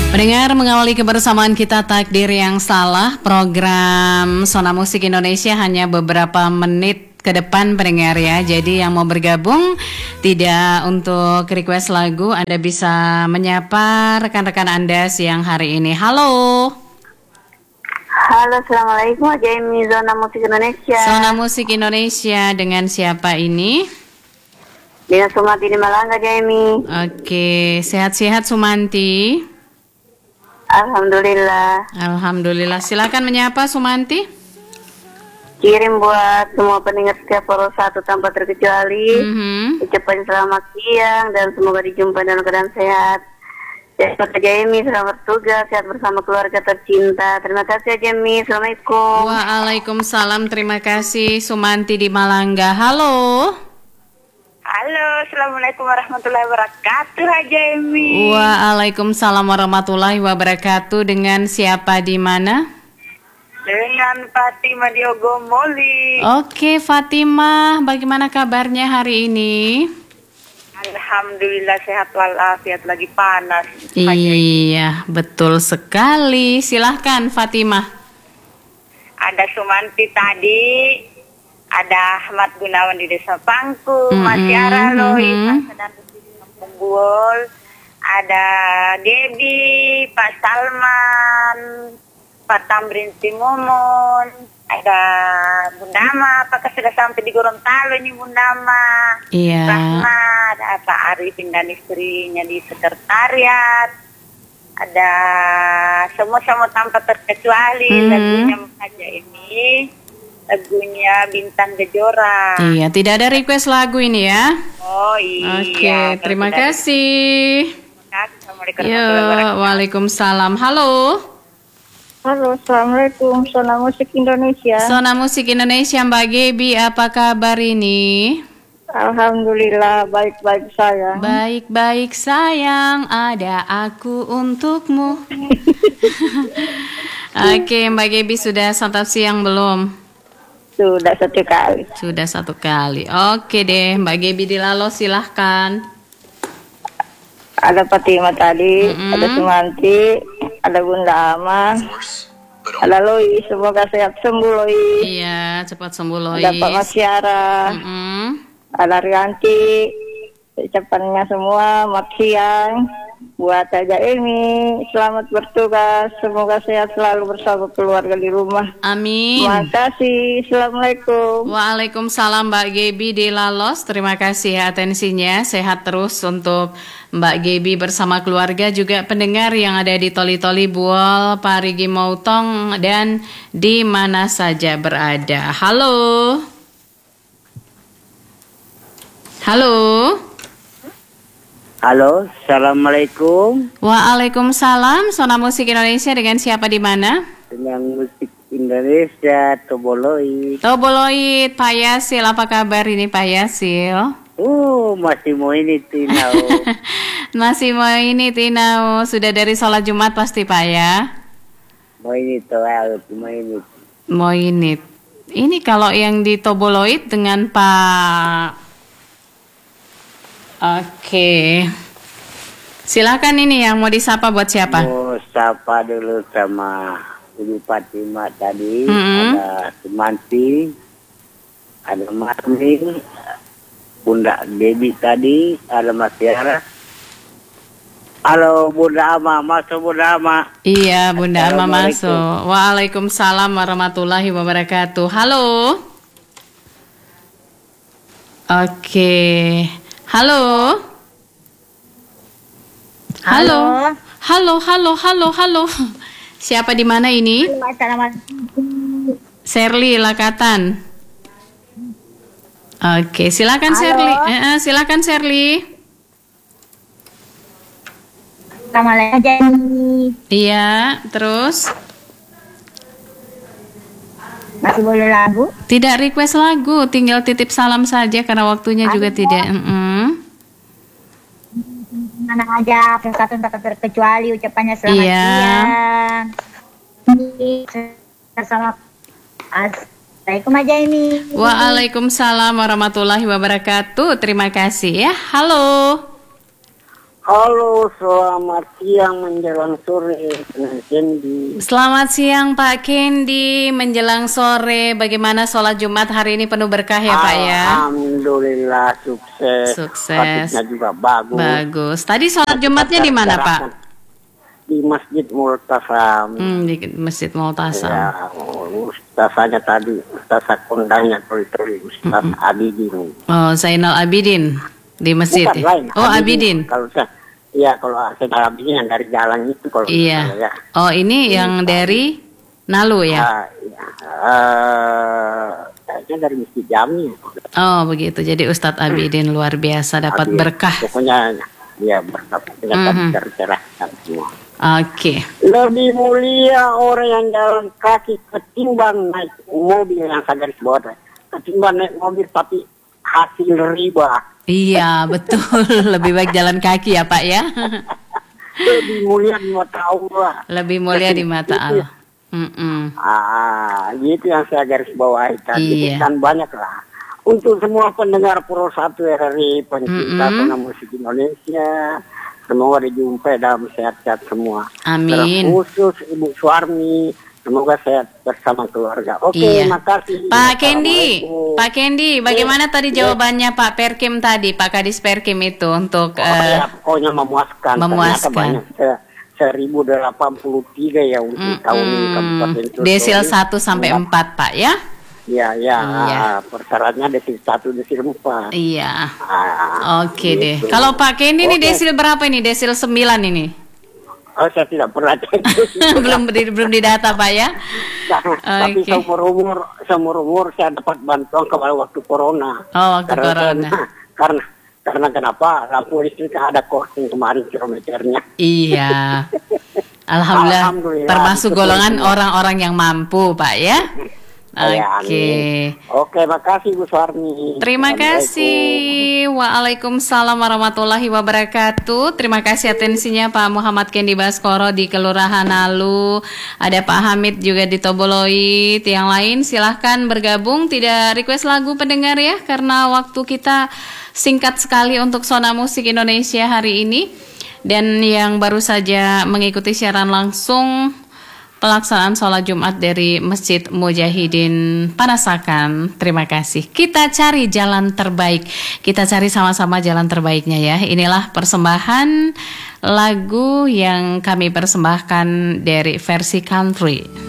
Pendengar, mengawali kebersamaan kita Takdir yang Salah, program Sona Musik Indonesia hanya beberapa menit ke depan pendengar ya. Jadi yang mau bergabung tidak untuk request lagu, Anda bisa menyapa rekan-rekan Anda siang hari ini. Halo. Halo, Assalamualaikum, Jamie, Zona Musik Indonesia. Zona Musik Indonesia, dengan siapa ini? Dengan Sumanti di Malangga, Jamie. Oke, sehat-sehat Sumanti? Alhamdulillah. Alhamdulillah, silakan menyapa Sumanti. Kirim buat semua pendengar setiap Poro 1 tanpa terkecuali. Ucapan selamat siang dan semoga dijumpai dalam keadaan sehat. Sehat Jamie, selamat bertugas, sehat bersama keluarga tercinta. Terima kasih Jamie, Assalamualaikum. Waalaikumsalam, terima kasih Sumanti di Malangga. Halo. Halo, Assalamualaikum warahmatullahi wabarakatuh, Haja Emi. Waalaikumsalam warahmatullahi wabarakatuh. Dengan siapa di mana? Dengan Fatimah di Ogomoli. Oke, Fatimah, bagaimana kabarnya hari ini? Alhamdulillah sehat walafiat, lagi panas. Iya, betul sekali. Silahkan Fatimah. Ada Sumanti tadi. Ada Ahmad Gunawan di Desa Pangku, Masyara Lois, dan Kampung Buol. Ada Debbie, Pak Salman, Pak Tamrin Timomon. Ada Bundama, apakah sudah sampai di Gorontalo ini Bundama? Iya. Rahmat, ada Pak Arifin dan istrinya di sekretariat. Ada semua tanpa terkecuali lagunya saja ini. Lagunya Bintang Kejora. Iya, tidak ada request lagu ini ya. Oh iya. Oke, terima kasih. Assalamualaikum Yo, warahmatullahi wabarakatuh. waalaikumsalam. Halo. Halo, Assalamualaikum, Sona Musik Indonesia. Sona Musik Indonesia, Mbak Gebi, apa kabar ini? Alhamdulillah, baik-baik sayang. Baik-baik sayang, ada aku untukmu. Oke, Mbak Gebi sudah santap siang belum? Sudah satu kali. Sudah satu kali. Oke deh, Mbak Gebi di Lalo silahkan. Ada Fatimah tadi, ada Sumanti, ada Bunda Ama, ada Lois, semoga sehat sembuh Lois. Iya, cepat sembuh Lois. Ada Pak Masyara, ada Rianti, ucapannya semua, selamat siang. Buat Aja Emi, selamat bertugas, semoga sehat selalu bersama keluarga di rumah. Amin. Terima kasih, Assalamualaikum. Waalaikumsalam Mbak Gebi di Lalos, terima kasih atensinya, sehat terus untuk Mbak Gebi bersama keluarga, juga pendengar yang ada di Toli-Toli, Buol, Parigi Mautong, dan di mana saja berada. Halo. Halo. Halo, Assalamualaikum. Waalaikumsalam, Sona Musik Indonesia, dengan siapa di mana? Dengan Musik Indonesia, Toboloid. Toboloid, Pak Yasil, apa kabar ini Pak Yasil? Masih mau ini Tinau. Masih mau ini Tinau, sudah dari sholat Jumat pasti Pak ya? Mau ini toel, mau ini. Mau ini. Ini kalau yang di Toboloid dengan Pak. Oke. Silakan ini yang mau disapa buat siapa? Mau sapa dulu sama Ibu Fatimah tadi, ada Sumanti, ada Marmin, Bunda Debbie tadi, ada Mas Tiara. Halo Bunda Ama, masuk Bunda Ama. Iya, Bunda Ama masuk. Waalaikumsalam warahmatullahi wabarakatuh. Halo. Oke. Halo. Halo. Halo. Siapa di mana ini? Sherly Lakatan. Oke, silakan Sherly. Silakan Sherly. Iya, terus? Masih boleh lagu? Tidak request lagu, tinggal titip salam saja karena waktunya juga tidak. Mana aja, satu tak terkecuali ucapannya selamat siang. Bersama Assalamualaikum aja ini. Waalaikumsalam warahmatullahi wabarakatuh. Terima kasih ya. Halo. Halo, selamat siang menjelang sore, Kendi. Selamat siang Pak Kendi, menjelang sore. Bagaimana sholat Jumat hari ini, penuh berkah ya Pak ya? Alhamdulillah sukses. Khotibnya juga bagus. Bagus. Tadi sholat Jumatnya di mana Pak? Di Masjid Multasam. Di Masjid Multasam. Ya, ustazanya tadi, ustazah kondangnya Ustaz Abidin. Oh, Zainal Abidin di masjid. Bukan, lain. Abidin. Kalau Zainal Abidin yang dari jalan itu kalau iya. Ya. Oh, ini yang dari Nalu ya? Kayaknya dari Masjid Jami. Oh, begitu. Jadi Ustadz Abidin luar biasa dapat berkah. Pokoknya ya berkah dengan tercerahkan semua. Oke. Lebih mulia orang yang jalan kaki ketimbang naik mobil yang saya garis bawah. Ketimbang naik mobil tapi hasil riba. Iya, betul. Lebih baik jalan kaki ya Pak ya. Lebih mulia di mata Allah. Lebih mulia di mata Allah. Gitu yang saya garis bawahi tadi. Iya. Kan banyak lah. Untuk semua pendengar Pro 1 RRI, pencinta Sona Musik Indonesia, semoga dijumpai dalam sehat-sehat semua. Amin. Terkhusus Ibu Suarmi, semoga sehat bersama keluarga. Oke, iya. makasih. Pak Kendi, bagaimana tadi jawabannya Pak Perkim tadi, Pak Kadis Perkim itu untuk pokoknya memuaskan. Ternyata banyak 1083 ya untuk tahun ini Kabupaten Susul. Desil 1 sampai 4 Pak ya? Iya. Persyaratnya desil 1, desil 4. Iya. Oke gitu. deh. Kalau Pak Kendi ini desil berapa ini? Desil 9 ini? Oh, saya tidak pernah cek. belum didata Pak ya? Tapi seumur umur saya dapat bantuan kemarin waktu corona. Oh, waktu corona. Karena kenapa? Lampu listrik ada costing kemarin kilometernya. Iya. Alhamdulillah termasuk golongan orang-orang yang mampu Pak ya. Oke, makasih Bu Suarmi. Terima kasih. Waalaikumsalam warahmatullahi wabarakatuh. Terima kasih atensinya Pak Muhammad Kendi Baskoro di Kelurahan Nalu. Ada Pak Hamid juga di Toboloid. Yang lain silahkan bergabung. Tidak request lagu pendengar ya, karena waktu kita singkat sekali untuk Sona Musik Indonesia hari ini. Dan yang baru saja mengikuti siaran langsung pelaksanaan sholat Jumat dari Masjid Mujahidin Panasakan. Terima kasih. Kita cari jalan terbaik. Kita cari sama-sama jalan terbaiknya ya. Inilah persembahan lagu yang kami persembahkan dari versi country.